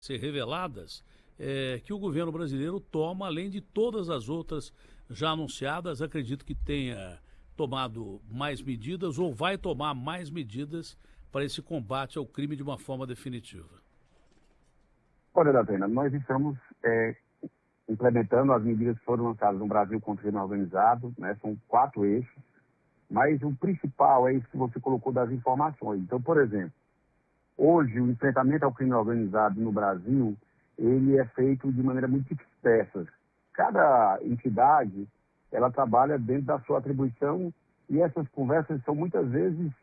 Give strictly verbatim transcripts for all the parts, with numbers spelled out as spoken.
ser reveladas, é, que o governo brasileiro toma, além de todas as outras já anunciadas. Acredito que tenha tomado mais medidas ou vai tomar mais medidas para esse combate ao crime de uma forma definitiva. Olha, Datena, nós estamos é, implementando as medidas que foram lançadas no Brasil contra o crime organizado, né? São quatro eixos, mas o principal é isso que você colocou das informações. Então, por exemplo, hoje o enfrentamento ao crime organizado no Brasil, ele é feito de maneira muito dispersa. Cada entidade, ela trabalha dentro da sua atribuição e essas conversas são muitas vezes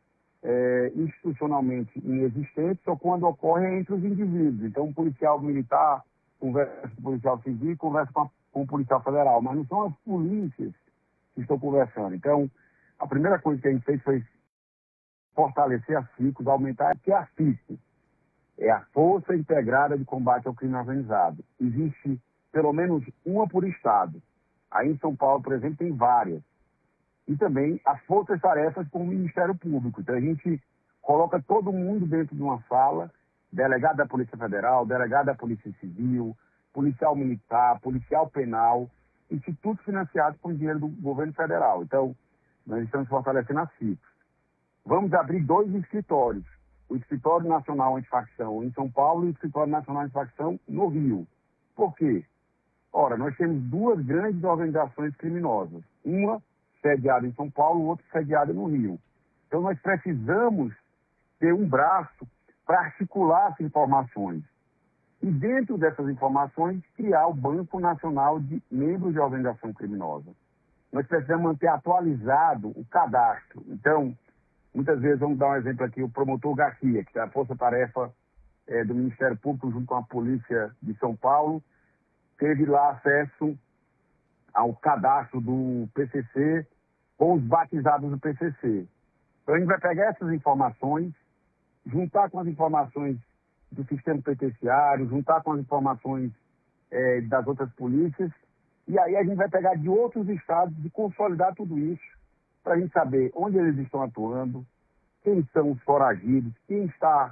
é, institucionalmente inexistentes ou quando ocorrem entre os indivíduos. Então, um policial militar conversa com o policial civil e conversa com, a, com o policial federal, mas não são as polícias que estão conversando. Então, a primeira coisa que a gente fez foi fortalecer a FICOS, aumentar, que é a FICOS é a Força Integrada de Combate ao Crime Organizado. Existe pelo menos uma por estado. Aí em São Paulo, por exemplo, tem várias. E também as forças-tarefas com o Ministério Público. Então a gente coloca todo mundo dentro de uma sala, delegado da Polícia Federal, delegado da Polícia Civil, policial militar, policial penal, institutos financiados com dinheiro do governo federal. Então, nós estamos fortalecendo a FICOS. Vamos abrir dois escritórios. O Escritório Nacional Antifacção em São Paulo e o Escritório Nacional Antifacção no Rio. Por quê? Ora, nós temos duas grandes organizações criminosas. Uma sediada em São Paulo, outra sediada no Rio. Então, nós precisamos ter um braço para articular as informações. E dentro dessas informações, criar o Banco Nacional de Membros de Organização Criminosa. Nós precisamos manter atualizado o cadastro. Então, muitas vezes, vamos dar um exemplo aqui, o promotor Garcia, que é a força-tarefa é, do Ministério Público junto com a Polícia de São Paulo, teve lá acesso ao cadastro do P C C com os batizados do P C C. Então, a gente vai pegar essas informações, juntar com as informações do sistema penitenciário, juntar com as informações é, das outras polícias, e aí a gente vai pegar de outros estados e consolidar tudo isso para a gente saber onde eles estão atuando, quem são os foragidos, quem está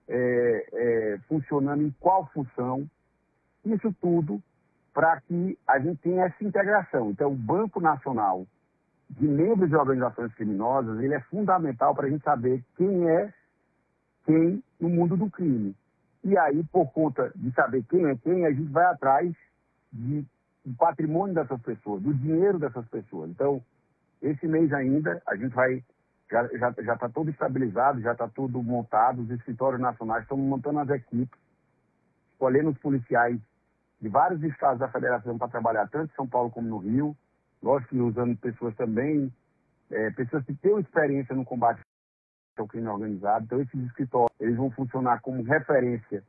é, é, funcionando em qual função, isso tudo para que a gente tenha essa integração. Então, o Banco Nacional de Membros de Organizações Criminosas, ele é fundamental para a gente saber quem é quem no mundo do crime. E aí, por conta de saber quem é quem, a gente vai atrás de, do patrimônio dessas pessoas, do dinheiro dessas pessoas. Então, esse mês ainda, a gente vai, já está já, já todo estabilizado, já está tudo montado, os escritórios nacionais estão montando as equipes, escolhendo os policiais de vários estados da federação para trabalhar tanto em São Paulo como no Rio, lógico que usando pessoas também, é, pessoas que têm experiência no combate ao crime organizado. Então, esses escritórios, eles vão funcionar como referência.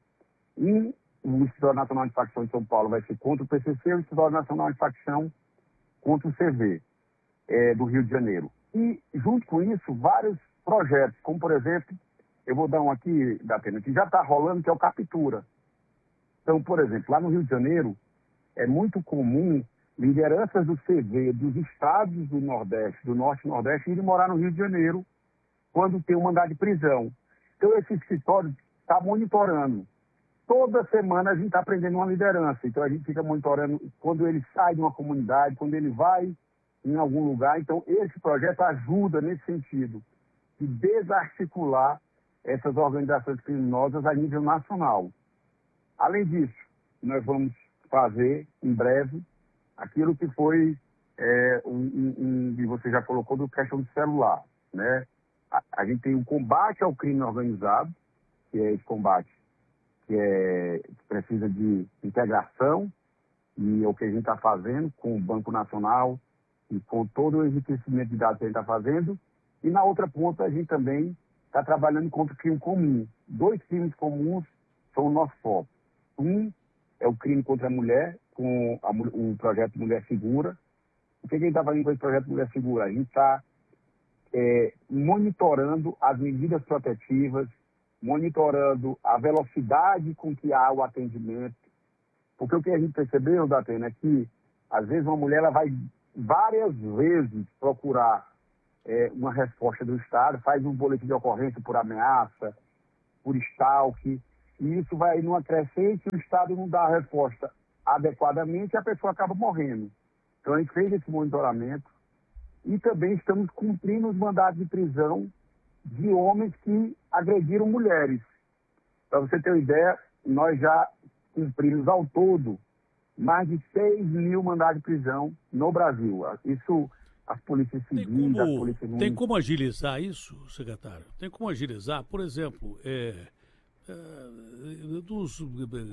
E o Escritório Nacional de Facção de São Paulo vai ser contra o P C C e o Escritório Nacional de Facção contra o C V, é, do Rio de Janeiro. E, junto com isso, vários projetos, como, por exemplo, eu vou dar um aqui, Datena, que já está rolando, que é o Captura. Então, por exemplo, lá no Rio de Janeiro, é muito comum lideranças do C V, dos estados do Nordeste, do Norte e Nordeste, irem morar no Rio de Janeiro quando tem um mandado de prisão. Então, esse escritório está monitorando. Toda semana a gente está aprendendo uma liderança. Então, a gente fica monitorando quando ele sai de uma comunidade, quando ele vai em algum lugar. Então, esse projeto ajuda nesse sentido de desarticular essas organizações criminosas a nível nacional. Além disso, nós vamos fazer, em breve, aquilo que foi, é, um, um, um, que você já colocou, do questão do celular, né? A, a gente tem o combate ao crime organizado, que é esse combate que, é, que precisa de integração, e é o que a gente está fazendo com o Banco Nacional e com todo o enriquecimento de dados que a gente está fazendo. E na outra ponta, a gente também está trabalhando contra o crime comum. Dois crimes comuns são o nosso foco. Um é o crime contra a mulher, com a, o projeto Mulher Segura. O que a gente está fazendo com esse projeto Mulher Segura? A gente está é, monitorando as medidas protetivas, monitorando a velocidade com que há o atendimento. Porque o que a gente percebeu, Datena, é que, às vezes, uma mulher ela vai várias vezes procurar é, uma resposta do Estado, faz um boletim de ocorrência por ameaça, por stalk, e isso vai numa crescente, o Estado não dá a resposta adequadamente e a pessoa acaba morrendo. Então a gente fez esse monitoramento e também estamos cumprindo os mandados de prisão de homens que agrediram mulheres. Para você ter uma ideia, nós já cumprimos ao todo mais de seis mil mandados de prisão no Brasil. Isso, as polícias civis, tem como, as polícias... Tem como agilizar isso, secretário? Tem como agilizar? Por exemplo, é, é, dos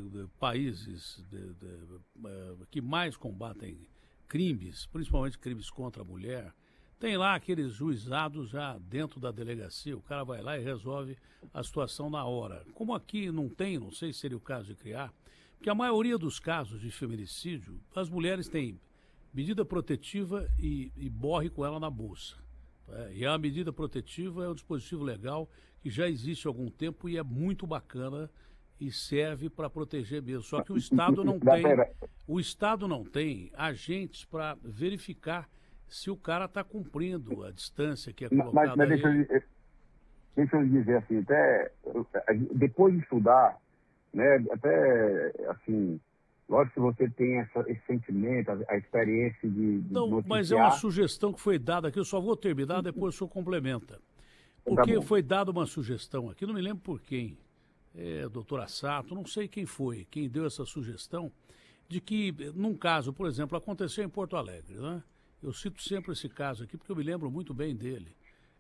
países de, de, que mais combatem crimes, principalmente crimes contra a mulher, tem lá aqueles juizados já dentro da delegacia, o cara vai lá e resolve a situação na hora. Como aqui não tem, não sei se seria o caso de criar, porque a maioria dos casos de feminicídio, as mulheres têm medida protetiva e, e morre com ela na bolsa. É, e a medida protetiva é um dispositivo legal que já existe há algum tempo e é muito bacana e serve para proteger mesmo. Só que o Estado não tem, o Estado não tem agentes para verificar se o cara está cumprindo a distância que é colocada. Mas, mas deixa, eu, deixa eu dizer assim, até depois de estudar, né, até assim, lógico que você tem essa, esse sentimento, a, a experiência de, de Não, noticiar. Mas é uma sugestão que foi dada aqui, eu só vou terminar, depois o senhor complementa. Porque tá foi dada uma sugestão aqui, não me lembro por quem, é, doutor Assato, não sei quem foi, quem deu essa sugestão, de que, num caso, por exemplo, aconteceu em Porto Alegre, né? Eu cito sempre esse caso aqui porque eu me lembro muito bem dele.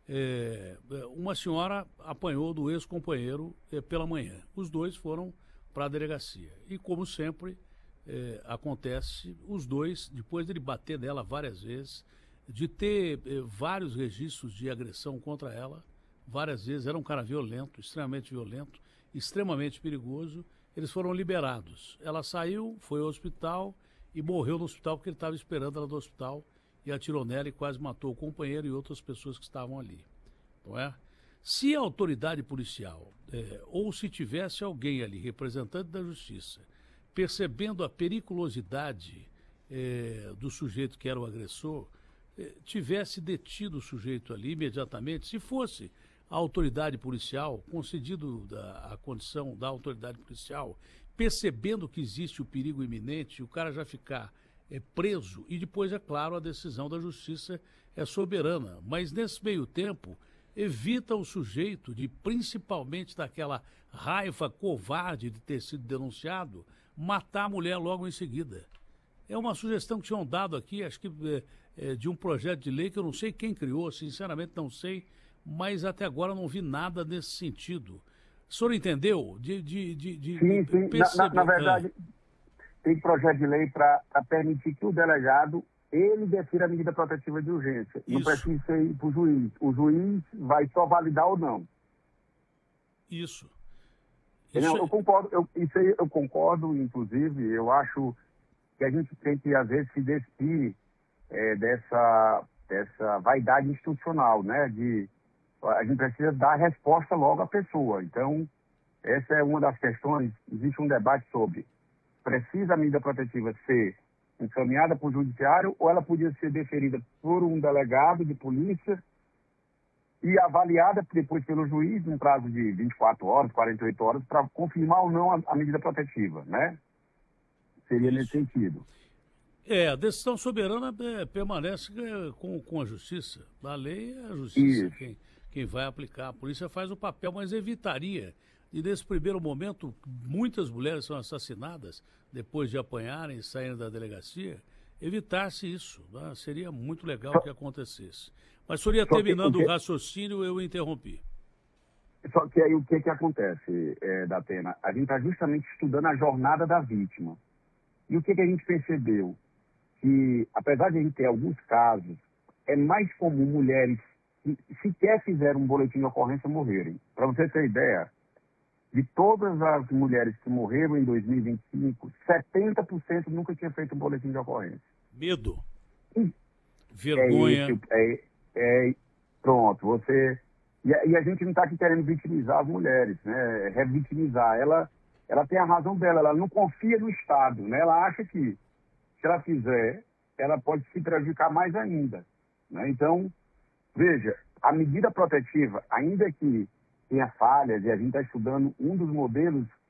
É, uma senhora apanhou do ex-companheiro é, pela manhã. Os dois foram para a delegacia. E, como sempre, é, acontece, os dois, depois de ele bater nela várias vezes, de ter é, vários registros de agressão contra ela, várias vezes, era um cara violento, extremamente violento, extremamente perigoso, eles foram liberados. Ela saiu, foi ao hospital e morreu no hospital porque ele estava esperando ela no hospital e atirou nela e quase matou o companheiro e outras pessoas que estavam ali. Não é? Se a autoridade policial, é, ou se tivesse alguém ali, representante da justiça, percebendo a periculosidade é, do sujeito que era o agressor, é, tivesse detido o sujeito ali imediatamente, se fosse a autoridade policial, concedido da, a condição da autoridade policial, percebendo que existe o perigo iminente, o cara já ficar é preso e depois, é claro, a decisão da justiça é soberana. Mas nesse meio tempo, evita o sujeito de, principalmente daquela raiva covarde de ter sido denunciado, matar a mulher logo em seguida. É uma sugestão que tinham dado aqui, acho que é, é, de um projeto de lei que eu não sei quem criou, sinceramente não sei, mas até agora não vi nada nesse sentido. O senhor entendeu? De, de, de, de, sim, de sim. Na, na, na verdade... É. Tem projeto de lei para permitir que o delegado, ele defira a medida protetiva de urgência. Isso. Não precisa ir para o juiz. O juiz vai só validar ou não. Isso. Isso não, é... Eu concordo, eu, isso aí eu concordo, inclusive, eu acho que a gente tem que, às vezes, se despir é, dessa, dessa vaidade institucional, né? De, a gente precisa dar resposta logo à pessoa. Então, essa é uma das questões, existe um debate sobre precisa a medida protetiva ser encaminhada para o judiciário ou ela podia ser deferida por um delegado de polícia e avaliada depois pelo juiz num prazo de vinte e quatro horas, quarenta e oito horas, para confirmar ou não a, a medida protetiva, né? Seria Isso. nesse sentido. É, a decisão soberana é, permanece com, com a justiça. A lei é a justiça quem, quem vai aplicar. A polícia faz o papel, mas evitaria. E nesse primeiro momento, muitas mulheres são assassinadas depois de apanharem e saírem da delegacia. Evitasse isso, né? Seria muito legal só, que acontecesse. Mas, senhor ia terminando que, o, que, o raciocínio, eu interrompi. Só que aí o que, que acontece, é, Datena? A gente está justamente estudando a jornada da vítima. E o que, que a gente percebeu? Que, apesar de a gente ter alguns casos, é mais comum mulheres que sequer fizeram um boletim de ocorrência morrerem. Para você ter ideia, de todas as mulheres que morreram em dois mil e vinte e cinco, setenta por cento nunca tinha feito um boletim de ocorrência. Medo. E Vergonha. É, isso, é, é, pronto, você... E a, e a gente não está aqui querendo vitimizar as mulheres, né? Revitimizar. Ela, ela tem a razão dela, ela não confia no Estado, né? Ela acha que, se ela fizer, ela pode se prejudicar mais ainda, né? Então, veja, a medida protetiva, ainda que tenha falhas, e a gente está estudando um dos modelos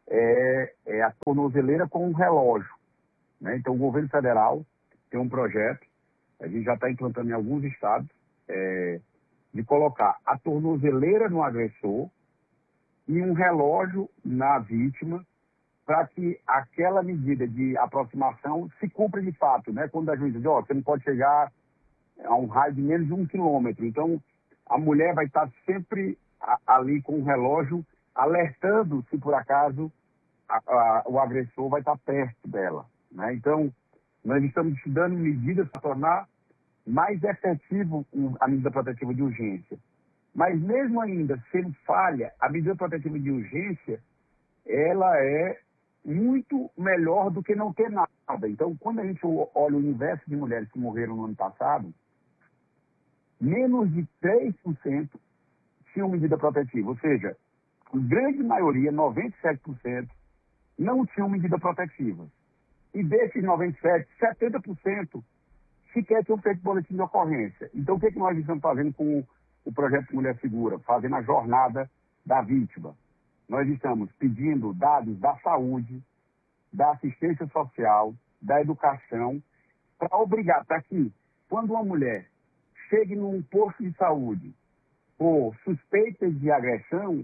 é, é a tornozeleira com um relógio, né? Então, o governo federal tem um projeto, a gente já está implantando em alguns estados, é, de colocar a tornozeleira no agressor e um relógio na vítima, para que aquela medida de aproximação se cumpra de fato, né? Quando a juíza diz, ó, você não pode chegar a um raio de menos de um quilômetro. Então, a mulher vai estar sempre a, ali com o relógio, alertando se por acaso a, a, o agressor vai estar perto dela, né? Então, nós estamos estudando medidas para tornar mais efetivo a medida protetiva de urgência. Mas mesmo ainda sendo falha, a medida protetiva de urgência, ela é muito melhor do que não ter nada. Então, quando a gente olha o universo de mulheres que morreram no ano passado, menos de três por cento tinham medida protetiva. Ou seja, a grande maioria, noventa e sete por cento, não tinham medida protetiva. E desses noventa e sete por cento, setenta por cento sequer tinham feito boletim de ocorrência. Então, o que, é que nós estamos fazendo com o projeto Mulher Segura? Fazendo a jornada da vítima. Nós estamos pedindo dados da saúde, da assistência social, da educação, para obrigar, para que, quando uma mulher chegue num posto de saúde por suspeitas de agressão,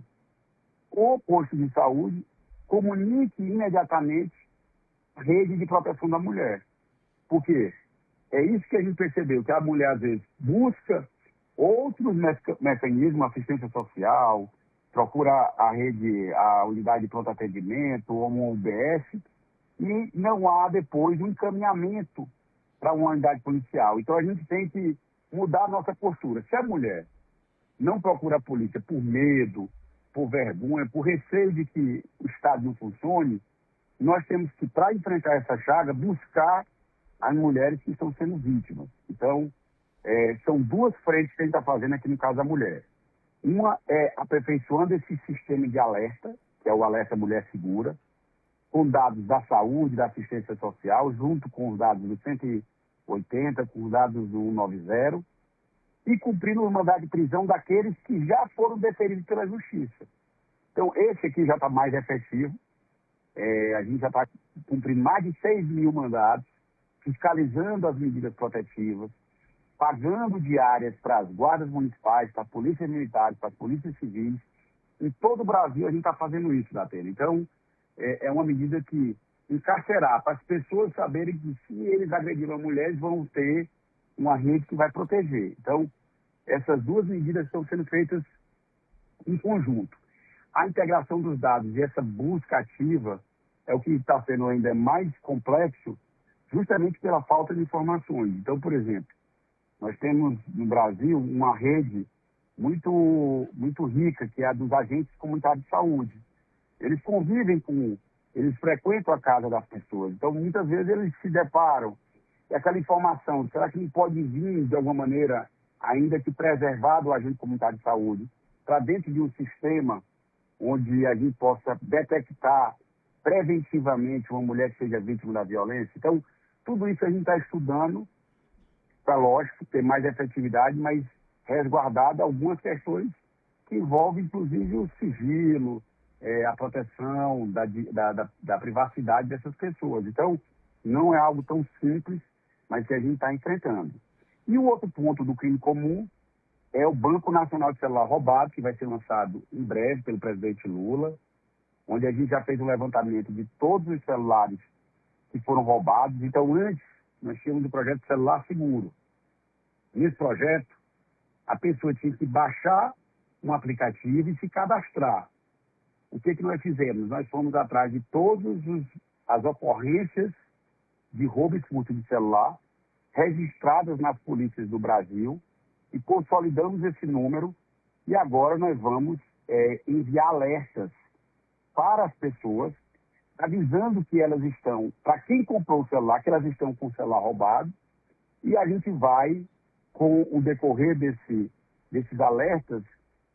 o posto de saúde comunique imediatamente a rede de proteção da mulher. Por quê? É isso que a gente percebeu, que a mulher, às vezes, busca outros meca- mecanismos, assistência social, procura a rede, a unidade de pronto atendimento, ou uma U B S, e não há depois um encaminhamento para uma unidade policial. Então, a gente tem que mudar a nossa postura. Se a mulher não procura a polícia por medo, por vergonha, por receio de que o Estado não funcione, nós temos que, para enfrentar essa chaga, buscar as mulheres que estão sendo vítimas. Então, é, são duas frentes que a gente está fazendo aqui no caso da mulher. Uma é aperfeiçoando esse sistema de alerta, que é o Alerta Mulher Segura, com dados da saúde, da assistência social, junto com os dados do cento e oitenta, com os dados do cento e noventa, e cumprindo o mandado de prisão daqueles que já foram deferidos pela Justiça. Então, esse aqui já está mais efetivo. É, a gente já está cumprindo mais de seis mil mandados, fiscalizando as medidas protetivas, pagando diárias para as guardas municipais, para as polícias militares, para as polícias civis. Em todo o Brasil a gente está fazendo isso, Datena. Então, é, é uma medida que encarcerar, para as pessoas saberem que se eles agrediram mulheres, vão ter uma rede que vai proteger. Então, essas duas medidas estão sendo feitas em conjunto. A integração dos dados e essa busca ativa é o que está sendo ainda mais complexo, justamente pela falta de informações. Então, por exemplo, nós temos no Brasil uma rede muito, muito rica, que é a dos agentes comunitários de saúde. Eles convivem com, eles frequentam a casa das pessoas. Então, muitas vezes eles se deparam com aquela informação, será que não pode vir, de alguma maneira, ainda que preservado o agente comunitário de saúde, para dentro de um sistema onde a gente possa detectar preventivamente uma mulher que seja vítima da violência? Então, tudo isso a gente está estudando para, lógico, ter mais efetividade, mas resguardado algumas questões que envolvem, inclusive, o sigilo, é, a proteção da, da, da, da privacidade dessas pessoas. Então, não é algo tão simples, mas que a gente está enfrentando. E o outro ponto do crime comum é o Banco Nacional de Celular Roubado, que vai ser lançado em breve pelo presidente Lula, onde a gente já fez um levantamento de todos os celulares que foram roubados. Então, antes, nós tínhamos o projeto Celular Seguro. Nesse projeto, a pessoa tinha que baixar um aplicativo e se cadastrar. O que, que nós fizemos? Nós fomos atrás de todas as ocorrências de roubo e furto de celular registradas nas polícias do Brasil e consolidamos esse número, e agora nós vamos é, enviar alertas para as pessoas, avisando que elas estão, para quem comprou o celular, que elas estão com o celular roubado, e a gente vai, com o decorrer desse, desses alertas,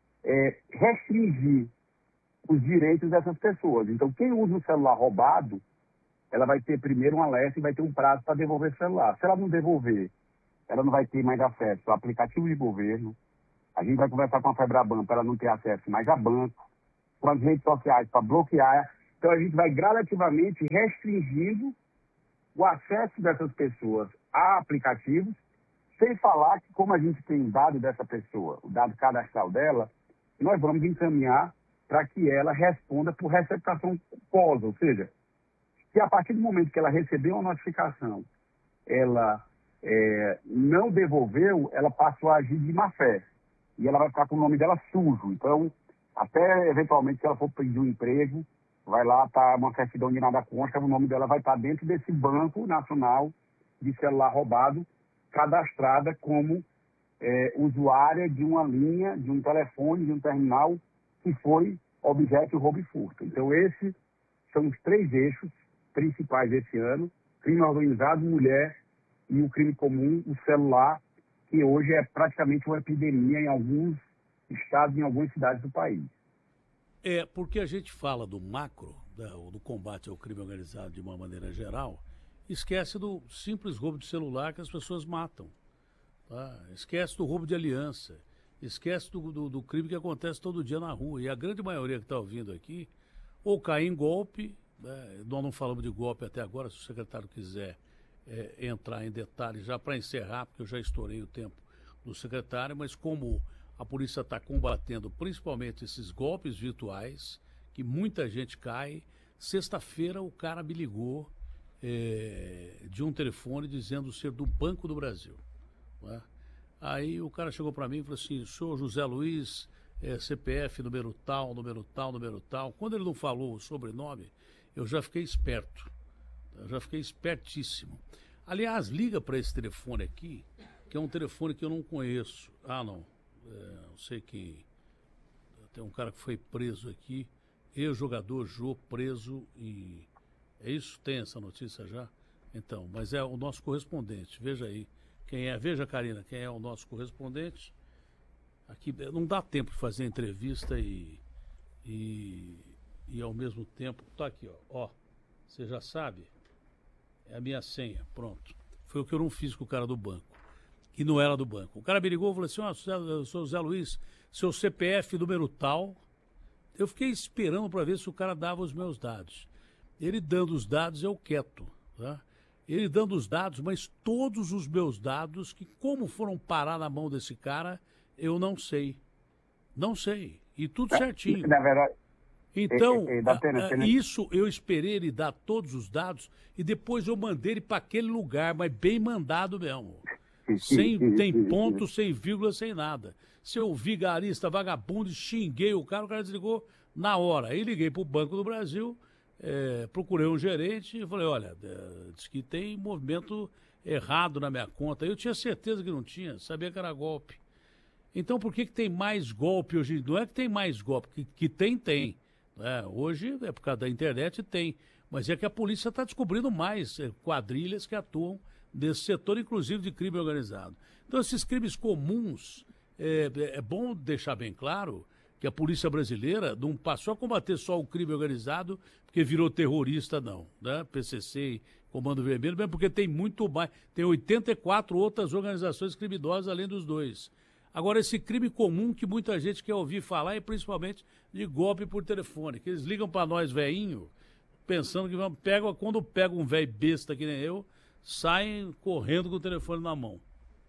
é, restringir os direitos dessas pessoas. Então, quem usa o celular roubado, ela vai ter primeiro um alerta e vai ter um prazo para devolver o celular. Se ela não devolver, ela não vai ter mais acesso ao aplicativo de governo. A gente vai conversar com a Febraban para ela não ter acesso mais a banco, com as redes sociais para bloquear Então, a gente vai gradativamente restringindo o acesso dessas pessoas a aplicativos, sem falar que, como a gente tem o dado dessa pessoa, o dado cadastral dela, nós vamos encaminhar para que ela responda por receptação culposa, ou seja, que a partir do momento que ela recebeu uma notificação, ela é, não devolveu, ela passou a agir de má fé. E ela vai ficar com o nome dela sujo. Então, até eventualmente, se ela for pedir um emprego, vai lá, tá uma certidão de nada consta, o nome dela vai estar dentro desse banco nacional de celular roubado, cadastrada como é, usuária de uma linha, de um telefone, de um terminal que foi objeto de roubo e furto. Então, esses são os três eixos principais desse ano: crime organizado, mulher e o crime comum, o celular, que hoje é praticamente uma epidemia em alguns estados, em algumas cidades do país. É, porque a gente fala do macro, da, do combate ao crime organizado de uma maneira geral, esquece do simples roubo de celular que as pessoas matam. Tá? Esquece do roubo de aliança, esquece do, do, do crime que acontece todo dia na rua. E a grande maioria que está ouvindo aqui, ou cai em golpe, né? Nós não falamos de golpe até agora, se o secretário quiser é, entrar em detalhes já para encerrar, porque eu já estourei o tempo do secretário, mas como a polícia está combatendo principalmente esses golpes virtuais, que muita gente cai. Sexta-feira o cara me ligou é, de um telefone dizendo ser do Banco do Brasil. Né? Aí o cara chegou para mim e falou assim: senhor José Luiz, é, C P F número tal, número tal, número tal. Quando ele não falou o sobrenome, eu já fiquei esperto. Eu já fiquei espertíssimo. Aliás, liga para esse telefone aqui, que é um telefone que eu não conheço. Ah, não. É, não sei quem. Tem um cara que foi preso aqui, ex-jogador Jô preso e. É isso? Tem essa notícia já? Então, mas é o nosso correspondente. Veja aí quem é. Veja, Karina, quem é o nosso correspondente. Aqui não dá tempo de fazer entrevista e. E, e ao mesmo tempo. Tá aqui, ó. Ó. Você já sabe? É a minha senha. Pronto. Foi o que eu não fiz com o cara do banco. E não era do banco. O cara me ligou e falou assim: ó, oh, sou Zé Luiz, seu C P F número tal. Eu fiquei esperando para ver se o cara dava os meus dados. Ele dando os dados, eu quieto. Tá? Ele dando os dados, mas todos os meus dados, que como foram parar na mão desse cara, eu não sei. Não sei. E tudo certinho. Na verdade. Então, é, é, é, pena, a, a, pena. isso eu esperei ele dar todos os dados e depois eu mandei ele para aquele lugar, mas bem mandado mesmo. Sem, tem ponto, sem vírgula, sem nada. Se eu vi vigarista, vagabundo, xinguei o cara, o cara desligou na hora. Aí liguei para o Banco do Brasil, é, procurei um gerente e falei: olha, é, diz que tem movimento errado na minha conta. Eu tinha certeza que não tinha, sabia que era golpe. Então por que, que tem mais golpe hoje? Não é que tem mais golpe, que, que tem, tem. É, hoje, é por causa da internet, tem. Mas é que a polícia está descobrindo mais é, quadrilhas que atuam desse setor, inclusive de crime organizado. Então, esses crimes comuns, é, é bom deixar bem claro que a polícia brasileira não passou a combater só o crime organizado porque virou terrorista, não. Né? P C C e Comando Vermelho, mesmo porque tem muito mais, tem oitenta e quatro outras organizações criminosas além dos dois. Agora, esse crime comum que muita gente quer ouvir falar, e principalmente de golpe por telefone, que eles ligam para nós, velhinho, pensando que vamos, pega, quando pega um velho besta que nem eu, saem correndo com o telefone na mão.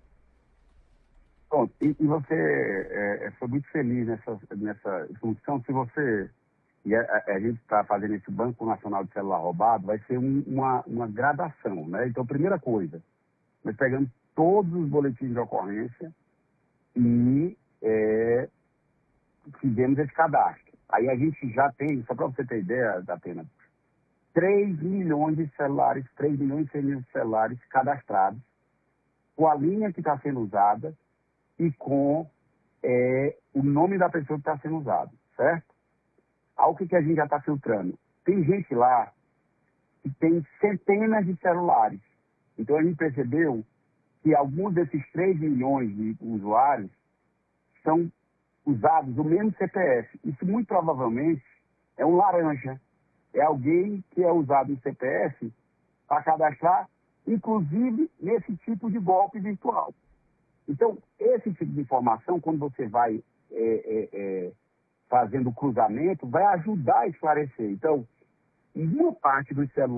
Bom, e, e você é, foi muito feliz nessa, nessa função. Se você, e a, a gente está fazendo esse Banco Nacional de Celular Roubado, vai ser um, uma, uma gradação, né? Então, primeira coisa, nós pegamos todos os boletins de ocorrência e é, fizemos esse cadastro. Aí a gente já tem, só para você ter ideia, da pena, três milhões de celulares, três milhões e cem mil celulares cadastrados, com a linha que está sendo usada e com é, o nome da pessoa que está sendo usado, certo? Ao que, que a gente já está filtrando. Tem gente lá que tem centenas de celulares. Então a gente percebeu que alguns desses três milhões de usuários são usados o mesmo C P F. Isso muito provavelmente é um laranja. É alguém que é usado no C P F para cadastrar, inclusive nesse tipo de golpe virtual. Então, esse tipo de informação, quando você vai é, é, é, fazendo o cruzamento, vai ajudar a esclarecer. Então, uma parte dos celulares